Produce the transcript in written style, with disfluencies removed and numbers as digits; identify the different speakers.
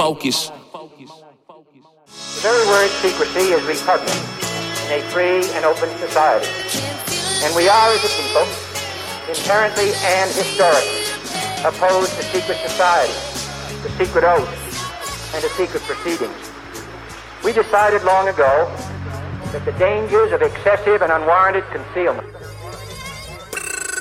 Speaker 1: focus.
Speaker 2: The very word secrecy is repugnant in a free and open society. And we are, as a people, inherently and historically opposed to secret society, to secret oaths, and to secret proceedings. We decided long ago that the dangers of excessive and unwarranted concealment